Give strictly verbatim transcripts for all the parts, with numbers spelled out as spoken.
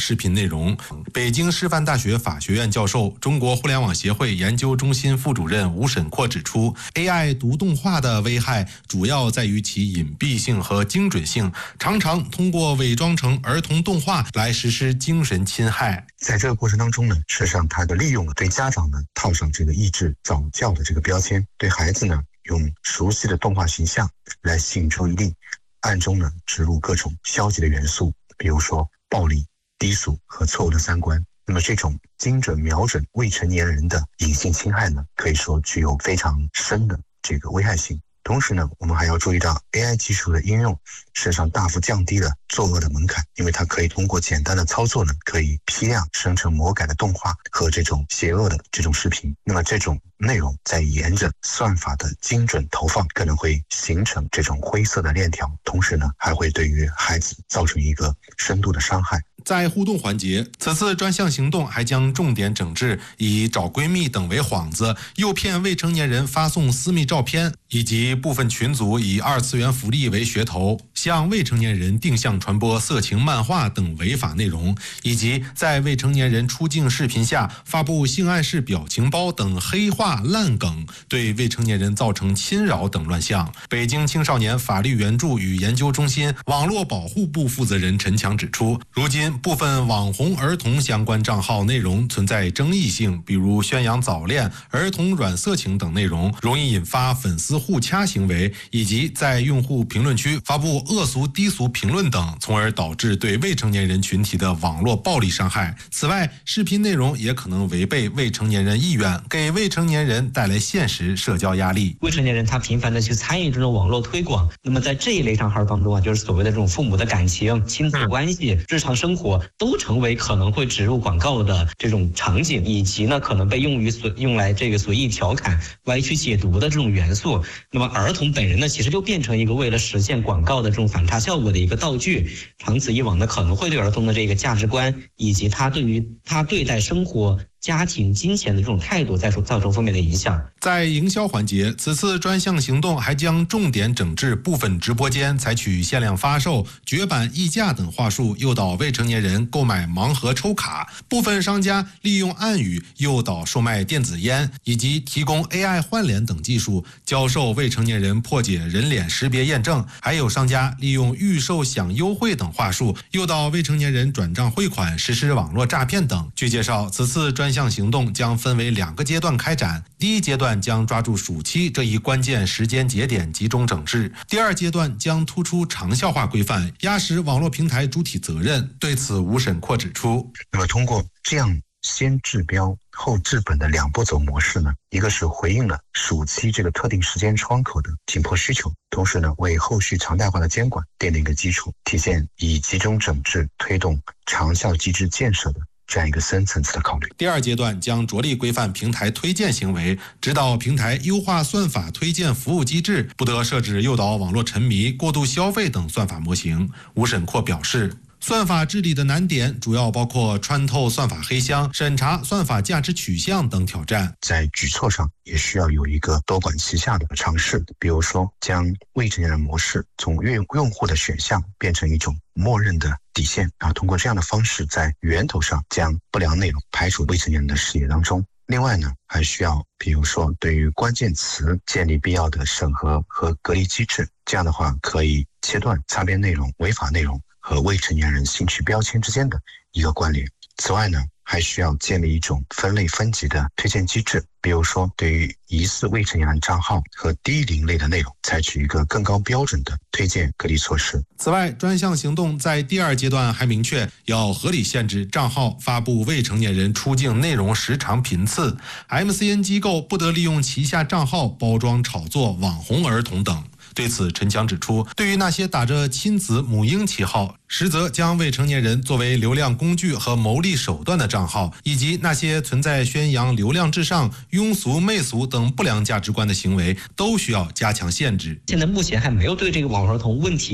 视频内容。北京师范大学法学院教授、中国互联网协会研究中心副主任吴沈阔指出 ，A I 读动画的危害主要在于其隐蔽性和精准性，常常通过伪装成儿童动画来实施精神侵害。 在这个过程当中呢，事实上它的利用了对家长呢套上这个抑制早教的这个标签，对孩子呢用熟悉的动画形象来吸引注意力，暗中呢植入各种消极的元素，比如说暴力、低俗和错误的三观。那么这种精准瞄准未成年人的隐性侵害呢，可以说具有非常深的这个危害性。同时呢，我们还要注意到 A I 技术的应用，事实上大幅降低了作恶的门槛，因为它可以通过简单的操作呢，可以批量生成魔改的动画和这种邪恶的这种视频。那么这种内容在沿着算法的精准投放，可能会形成这种灰色的链条，同时呢，还会对于孩子造成一个深度的伤害。 在互动环节，此次专项行动还将重点整治以找闺蜜等为幌子，诱骗未成年人发送私密照片，以及部分群组以二次元福利为噱头，向未成年人定向传播色情漫画等违法内容，以及在未成年人出镜视频下发布性暗示表情包等黑话烂梗，对未成年人造成侵扰等乱象。北京青少年法律援助与研究中心网络保护部负责人陈强指出，如今部分网红儿童相关账号内容存在争议性，比如宣扬早恋、儿童软色情等内容，容易引发粉丝互掐行为，以及在用户评论区发布恶俗低俗评论等，从而导致对未成年人群体的网络暴力伤害。此外，视频内容也可能违背未成年人意愿，给未成年人带来现实社交压力。 未成年人他频繁的去参与这种网络推广，那么在这一类账号当中啊，就是所谓的这种父母的感情、亲子关系、日常生活都成为可能会植入广告的这种场景，以及呢可能被用于随用来这个随意调侃、歪曲解读的这种元素。那么儿童本人呢，其实就变成一个为了实现广告的这种反差效果的一个道具，长此以往呢，可能会对儿童的这个价值观以及他对于他对待生活、家庭、金钱的这种态度再造成负面的影响。 在营销环节，此次专项行动还将重点整治部分直播间采取限量发售、绝版溢价等话术诱导未成年人购买盲盒抽卡，部分商家利用暗语诱导售卖电子烟，以及提供 A I 换脸等技术教授未成年人破解人脸识别验证，还有商家利用预售享优惠等话术诱导未成年人转账汇款实施网络诈骗等。据介绍，此次专项行动将分为两个阶段开展，第一阶段将抓住暑期这一关键时间节点集中整治，第二阶段将突出长效化规范，压实网络平台主体责任。对此，吴沈阔指出， 那么通过这样先治标后治本的两步走模式呢，一个是回应了暑期这个特定时间窗口的紧迫需求，同时呢为后续常态化的监管奠定一个基础，体现以集中整治推动长效机制建设的这样一个深层次的考虑。 第二阶段将着力规范平台推荐行为，指导平台优化算法推荐服务机制，不得设置诱导网络沉迷、过度消费等算法模型。吴沈阔表示，算法治理的难点主要包括穿透算法黑箱、审查算法价值取向等挑战。 在举措上也需要有一个多管齐下的尝试，比如说将未成年人模式从用用户的选项变成一种默认的底线，然后通过这样的方式在源头上将不良内容排除未成年人的视野当中。另外呢，还需要比如说对于关键词建立必要的审核和隔离机制，这样的话可以切断擦边内容、违法内容和未成年人兴趣标签之间的一个关联。此外呢，还需要建立一种分类分级的推荐机制，比如说对于疑似未成年人账号和低龄类的内容，采取一个更高标准的推荐隔离措施。 此外，专项行动在第二阶段还明确要合理限制账号发布未成年人出镜内容时长频次， M C N 机构不得利用旗下账号包装炒作网红儿童等。对此，陈强指出，对于那些打着亲子母婴旗号，实则将未成年人作为流量工具和牟利手段的账号，以及那些存在宣扬流量至上、庸俗媚俗等不良价值观的行为，都需要加强限制。 现在目前还没有对这个网红儿童问题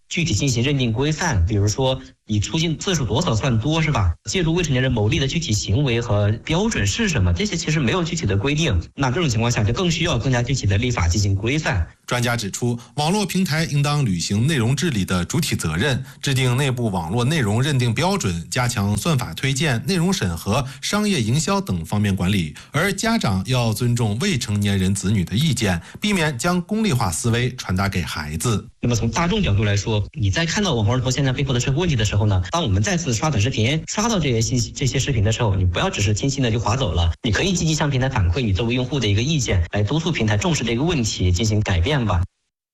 具体进行认定规范，比如说以出境次数多少算多，是吧？介入未成年人牟利的具体行为和标准是什么？这些其实没有具体的规定，那这种情况下就更需要更加具体的立法进行规范。 专家指出，网络平台应当履行内容治理的主体责任，制定内部网络内容认定标准，加强算法推荐、内容审核、商业营销等方面管理。而家长要尊重未成年人子女的意见，避免将功利化思维传达给孩子。 那么从大众角度来说，你在看到网红儿童现在背后的社会问题的时候呢，当我们再次刷短视频、刷到这些信息、这些视频的时候，你不要只是轻轻的就划走了，你可以积极向平台反馈你作为用户的一个意见，来督促平台重视这个问题，进行改变吧。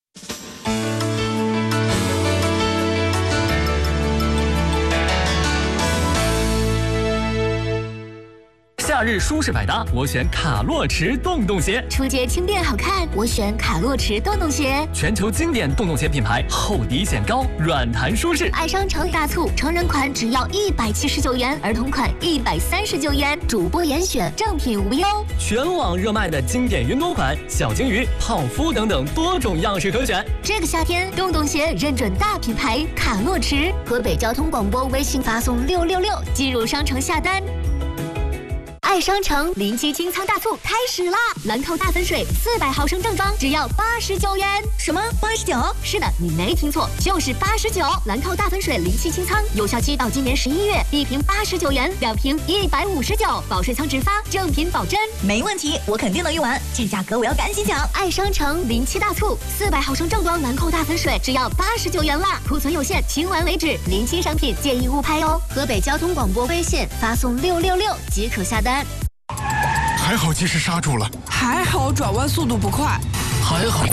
夏日舒适百搭，我选卡洛驰洞洞鞋； 初阶轻便好看，我选卡洛驰洞洞鞋。 全球经典洞洞鞋品牌，厚底显高，软弹舒适。 爱商城大促，成人款只要一百七十九元，儿童款一百三十九元，主播严选，正品无忧。 全网热卖的经典云朵款、小金鱼、泡芙等等多种样式可选。 这个夏天，洞洞鞋认准大品牌卡洛驰。河北交通广播微信发送六六六进入商城下单。爱商城临期清仓大促开始啦！兰蔻大粉水四百毫升正装只要八十九元。什么八十九？是的，你没听错，就是八十九。兰蔻大粉水临期清仓，有效期到今年十一月，一瓶八十九元，两瓶一百五十九，保税仓直发，正品保真。 没问题，我肯定能用完，这价格我要赶紧抢！ 爱商城临期大促，四百毫升正装兰蔻大粉水只要八十九元啦，库存有限，清完为止。临期商品建议勿拍哦。河北交通广播微信发送六六六即可下单。 还好及时刹住了， 还好转弯速度不快， 还好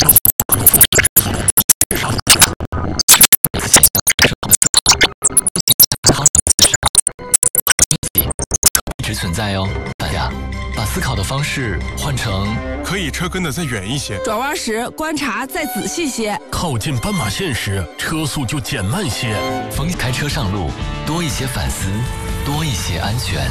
一直存在哦。大家把思考的方式换成可以车跟得再远一些， 转弯时观察再仔细些， 靠近斑马线时车速就减慢些。 逢开车上路，多一些反思，多一些安全。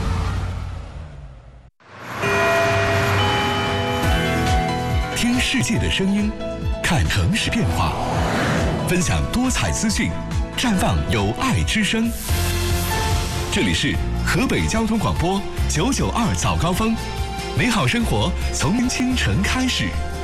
听世界的声音，看城市变化，分享多彩资讯，绽放有爱之声。这里是河北交通广播九九二早高峰，美好生活从清晨开始。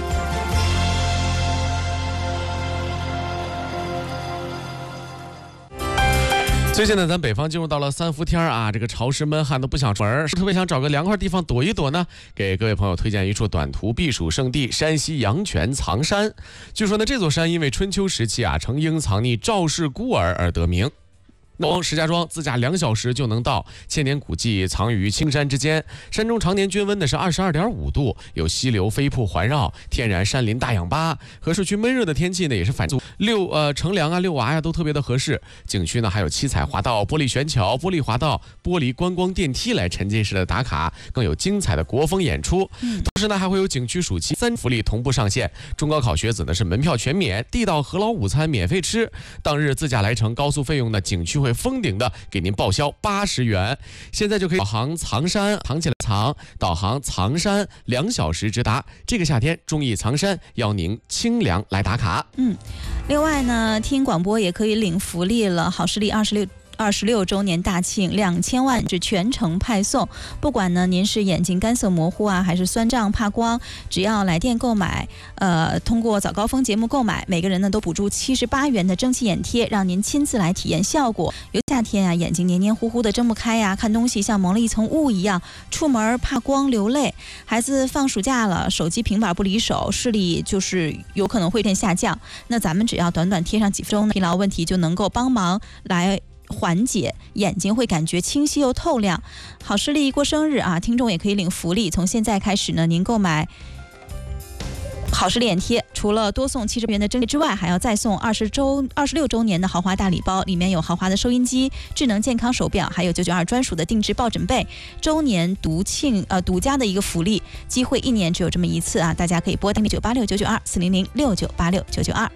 最近呢，咱北方进入到了三伏天啊，这个潮湿闷汗都不想出门，是特别想找个凉快地方躲一躲呢。给各位朋友推荐一处短途避暑胜地——山西阳泉藏山。据说呢，这座山因为春秋时期啊，乘鹰藏匿赵氏孤儿而得名。从石家庄自驾两小时就能到，千年古迹藏于青山之间，山中常年均温的是二十二点五度，有溪流飞瀑环绕，天然山林大氧吧，和市区闷热的天气呢也是反足遛呃乘凉啊遛娃呀都特别的合适。景区呢还有七彩滑道、玻璃悬桥、玻璃滑道、玻璃观光电梯来沉浸式的打卡，更有精彩的国风演出。嗯、同时呢还会有景区暑期三福利同步上线，中高考学子呢是门票全免，地道和劳午餐免费吃，当日自驾来程高速费用呢景区会封顶的给您报销八十元，现在就可以导航藏山，藏起来藏，导航藏山两小时直达。这个夏天中意藏山，邀您清凉来打卡。 嗯，另外呢，听广播也可以领福利了，好视力二十六。二十六周年大庆，两千万是全程派送。不管呢您是眼睛干涩模糊啊，还是酸胀怕光，只要来电购买，呃，通过早高峰节目购买，每个人呢都补助七十八元的蒸汽眼贴，让您亲自来体验效果。有夏天啊，眼睛黏黏糊糊的睁不开呀、啊，看东西像蒙了一层雾一样，出门怕光流泪。孩子放暑假了，手机平板不离手，视力就是有可能会变下降。那咱们只要短短贴上几分钟，疲劳问题就能够帮忙来缓解，眼睛会感觉清晰又透亮。好视力过生日啊，听众也可以领福利。从现在开始呢，您购买好视力眼贴，除了多送七十元的蒸汽之外，还要再送二十周二十六周年的豪华大礼包，里面有豪华的收音机、智能健康手表，还有九九二专属的定制抱枕被。周年独庆呃独家的一个福利，机会一年只有这么一次啊！大家可以拨打九八六九九二四零零六九八六九九二。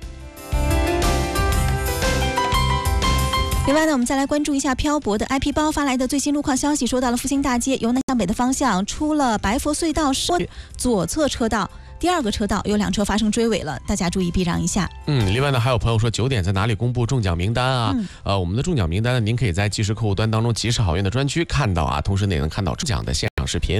另外呢，我们再来关注一下漂泊的 I P 包发来的最新路况消息，说到了复兴大街由南向北的方向，出了白佛隧道是左侧车道第二个车道有两车发生追尾了，大家注意避让一下。 嗯，另外呢，还有朋友说九点在哪里公布中奖名单啊？ 嗯、 呃，我们的中奖名单呢，您可以在即时客户端当中及时好运的专区看到啊，同时呢也能看到中奖的现场视频。